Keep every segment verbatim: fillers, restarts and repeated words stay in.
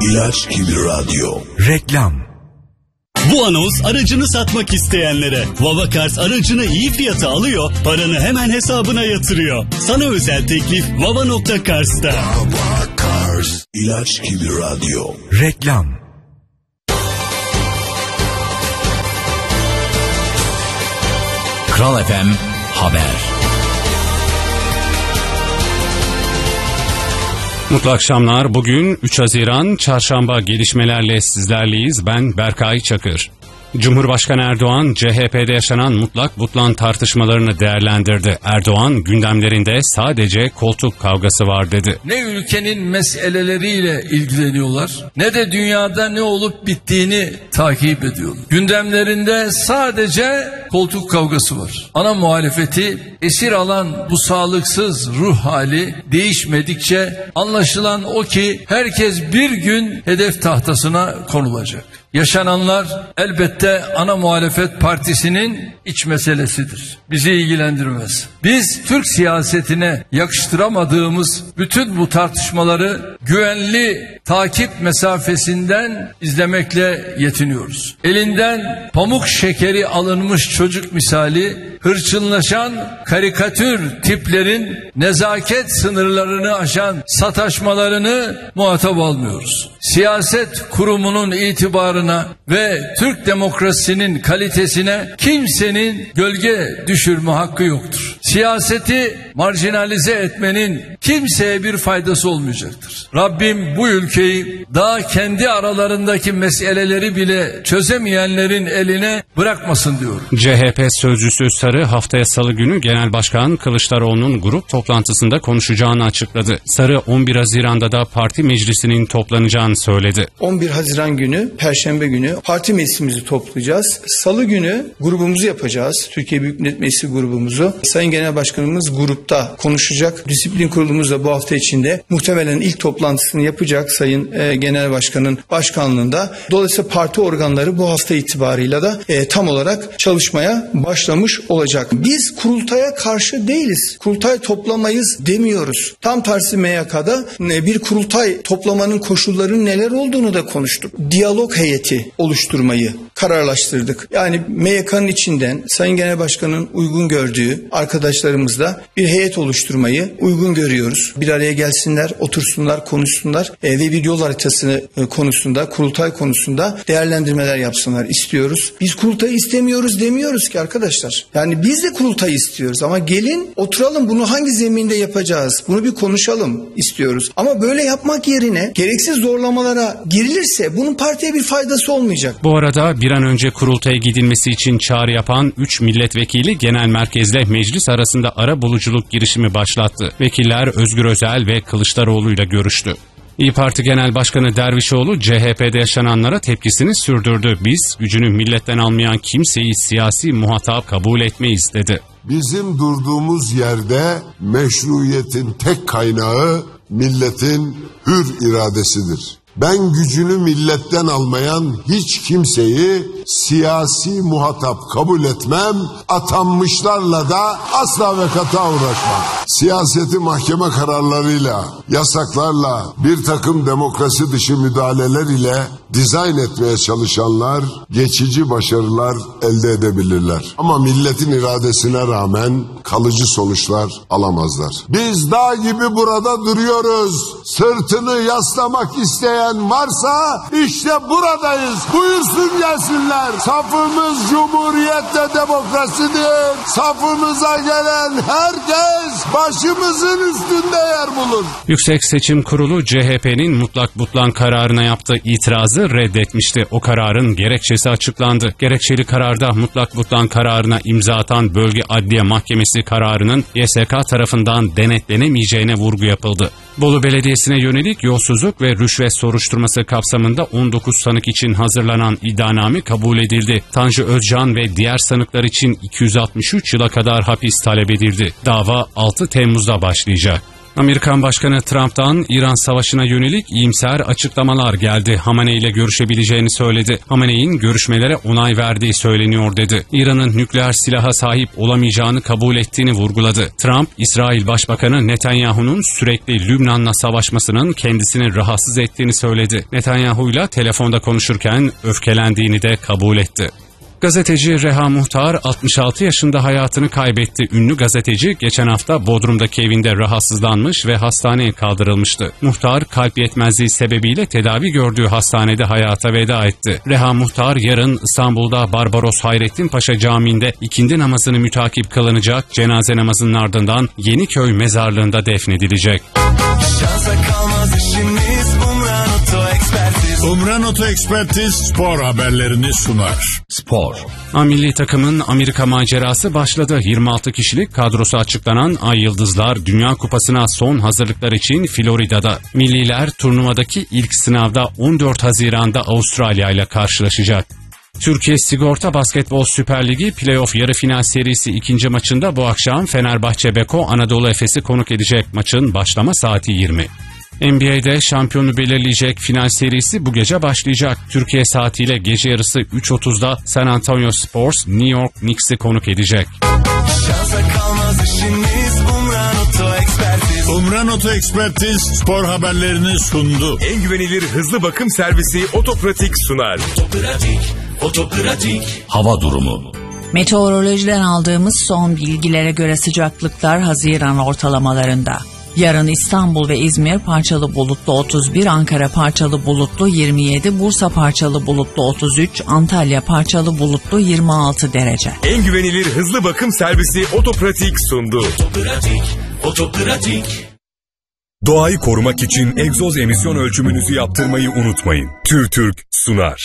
İlaç gibi radyo. Reklam. Bu anons aracını satmak isteyenlere. Vavakars aracını iyi fiyata alıyor, paranı hemen hesabına yatırıyor. Sana özel teklif vava nokta cars'ta. Vavakars. İlaç gibi radyo. Reklam. Kral F M Haber. Mutlu akşamlar. Bugün üç Haziran Çarşamba, gelişmelerle sizlerleyiz. Ben Berkay Çakır. Cumhurbaşkanı Erdoğan, C H P'de yaşanan mutlak butlan tartışmalarını değerlendirdi. Erdoğan, gündemlerinde sadece koltuk kavgası var dedi. Ne ülkenin meseleleriyle ilgileniyorlar, ne de dünyada ne olup bittiğini takip ediyorlar. Gündemlerinde sadece koltuk kavgası var. Ana muhalefeti esir alan bu sağlıksız ruh hali değişmedikçe anlaşılan o ki herkes bir gün hedef tahtasına konulacak. Yaşananlar elbette ana muhalefet partisinin iç meselesidir. Bizi ilgilendirmez. Biz Türk siyasetine yakıştıramadığımız bütün bu tartışmaları güvenli takip mesafesinden izlemekle yetiniyoruz. Elinden pamuk şekeri alınmış çocuk misali hırçınlaşan karikatür tiplerin nezaket sınırlarını aşan sataşmalarını muhatap almıyoruz. Siyaset kurumunun itibarına ve Türk demokrasisinin kalitesine kimsenin gölge düşürme hakkı yoktur. Siyaseti marjinalize etmenin kimseye bir faydası olmayacaktır. Rabbim bu ülkeyi daha kendi aralarındaki meseleleri bile çözemeyenlerin eline bırakmasın diyorum. C H P sözcüsü Sarı, haftaya Salı günü Genel Başkan Kılıçdaroğlu'nun grup toplantısında konuşacağını açıkladı. Sarı, on bir Haziran'da da parti meclisinin toplanacağını söyledi. on bir Haziran günü, Perşembe günü parti meclisimizi toplayacağız. Salı günü grubumuzu yapacağız. Türkiye Büyük Millet Meclisi grubumuzu. Sayın Genel Başkanımız grupta konuşacak. Disiplin Kurulumuz da bu hafta içinde muhtemelen ilk toplantısını yapacak Sayın e, Genel Başkan'ın başkanlığında. Dolayısıyla parti organları bu hafta itibarıyla da e, tam olarak çalışmaya başlamış olacak. Biz kurultaya karşı değiliz. Kurultay toplamayız demiyoruz. Tam tersi M Y K'da e, bir kurultay toplamanın koşullarının neler olduğunu da konuştuk. Diyalog heyeti oluşturmayı kararlaştırdık. Yani M Y K'nın içinden Sayın Genel Başkan'ın uygun gördüğü arkadaşlarımızla bir heyet oluşturmayı uygun görüyoruz. Bir araya gelsinler, otursunlar, konuşsunlar e, ve bir yol haritası e, konusunda, kurultay konusunda değerlendirmeler yapsınlar istiyoruz. Biz kurultayı istemiyoruz demiyoruz ki arkadaşlar. Yani biz de kurultayı istiyoruz ama gelin oturalım, bunu hangi zeminde yapacağız? Bunu bir konuşalım istiyoruz. Ama böyle yapmak yerine gereksiz zorlamalara girilirse bunun partiye bir faydası olmayacak. Bu arada bir an önce kurultaya gidilmesi için çağrı yapan üç milletvekili genel merkezle meclis arasında ara buluculuk girişimi başlattı. Vekiller Özgür Özel ve Kılıçdaroğlu'yla görüştü. İYİ Parti Genel Başkanı Dervişoğlu, C H P'de yaşananlara tepkisini sürdürdü. Biz gücünü milletten almayan kimseyi siyasi muhatap kabul etmeyiz dedi. Bizim durduğumuz yerde meşruiyetin tek kaynağı milletin hür iradesidir. Ben gücünü milletten almayan hiç kimseyi siyasi muhatap kabul etmem, atanmışlarla da asla ve kata uğraşmam. Siyaseti mahkeme kararlarıyla, yasaklarla, bir takım demokrasi dışı müdahaleler ile dizayn etmeye çalışanlar geçici başarılar elde edebilirler. Ama milletin iradesine rağmen kalıcı sonuçlar alamazlar. Biz dağ gibi burada duruyoruz. Sırtını yaslamak isteyen varsa işte buradayız. Buyursun gelsinler. Safımız cumhuriyetle demokrasidir. Safımıza gelen herkes başımızın üstünde yer bulur. Yüksek Seçim Kurulu C H P'nin mutlak butlan kararına yaptığı itirazı reddetmişti. O kararın gerekçesi açıklandı. Gerekçeli kararda mutlak butlan kararına imza atan Bölge Adliye Mahkemesi kararının Y S K tarafından denetlenemeyeceğine vurgu yapıldı. Bolu Belediyesi'ne yönelik yolsuzluk ve rüşvet soruşturması kapsamında on dokuz sanık için hazırlanan iddianame kabul edildi. Tanju Özcan ve diğer sanıklar için iki yüz altmış üç yıla kadar hapis talep edildi. Dava altı Temmuz'da başlayacak. Amerikan Başkanı Trump'tan İran Savaşı'na yönelik iyimser açıklamalar geldi. Hamaney ile görüşebileceğini söyledi. Hamaney'in görüşmelere onay verdiği söyleniyor dedi. İran'ın nükleer silaha sahip olamayacağını kabul ettiğini vurguladı. Trump, İsrail Başbakanı Netanyahu'nun sürekli Lübnan'la savaşmasının kendisini rahatsız ettiğini söyledi. Netanyahu'yla telefonda konuşurken öfkelendiğini de kabul etti. Gazeteci Reha Muhtar altmış altı yaşında hayatını kaybetti. Ünlü gazeteci geçen hafta Bodrum'daki evinde rahatsızlanmış ve hastaneye kaldırılmıştı. Muhtar kalp yetmezliği sebebiyle tedavi gördüğü hastanede hayata veda etti. Reha Muhtar yarın İstanbul'da Barbaros Hayrettin Paşa Camii'nde ikindi namazını mütakip kılınacak, cenaze namazının ardından Yeniköy mezarlığında defnedilecek. Umran Oto Ekspertiz spor haberlerini sunar. Spor. A milli takımın Amerika macerası başladı. yirmi altı kişilik kadrosu açıklanan Ay Yıldızlar Dünya Kupası'na son hazırlıklar için Florida'da. Milliler turnuvadaki ilk sınavda on dört Haziran'da Avustralya ile karşılaşacak. Türkiye Sigorta Basketbol Süper Ligi Playoff yarı final serisi ikinci maçında bu akşam Fenerbahçe Beko Anadolu Efes'i konuk edecek. Maçın başlama saati yirmi. N B A'de şampiyonu belirleyecek final serisi bu gece başlayacak. Türkiye saatiyle gece yarısı üç otuzda San Antonio Spurs New York Knicks'i konuk edecek. Umran Oto Ekspertiz spor haberlerini sundu. En güvenilir hızlı bakım servisi Otopratik sunar. Otopratik, Otopratik. Hava durumu. Meteorolojiden aldığımız son bilgilere göre sıcaklıklar Haziran ortalamalarında. Yarın İstanbul ve İzmir parçalı bulutlu otuz bir, Ankara parçalı bulutlu yirmi yedi, Bursa parçalı bulutlu otuz üç, Antalya parçalı bulutlu yirmi altı derece. En güvenilir hızlı bakım servisi Otopratik sundu. Otopratik, Otopratik. Doğayı korumak için egzoz emisyon ölçümünüzü yaptırmayı unutmayın. TÜRTÜRK sunar.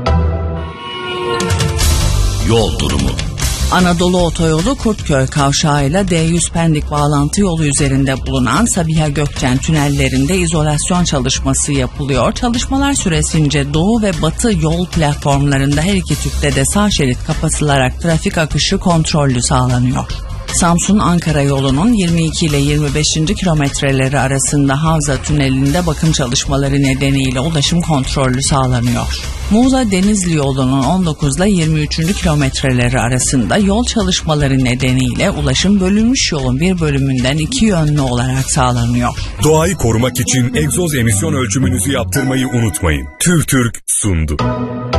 Yol durumu. Anadolu Otoyolu Kurtköy kavşağıyla D yüz Pendik bağlantı yolu üzerinde bulunan Sabiha Gökçen tünellerinde izolasyon çalışması yapılıyor. Çalışmalar süresince doğu ve batı yol platformlarında her iki tüpte de sağ şerit kapatılarak trafik akışı kontrollü sağlanıyor. Samsun-Ankara yolunun yirmi iki ile yirmi beşinci kilometreleri arasında Havza Tüneli'nde bakım çalışmaları nedeniyle ulaşım kontrollü sağlanıyor. Muğla-Denizli yolunun on dokuz ile yirmi üçüncü kilometreleri arasında yol çalışmaları nedeniyle ulaşım bölünmüş yolun bir bölümünden iki yönlü olarak sağlanıyor. Doğayı korumak için egzoz emisyon ölçümünüzü yaptırmayı unutmayın. TÜRTÜRK sundu.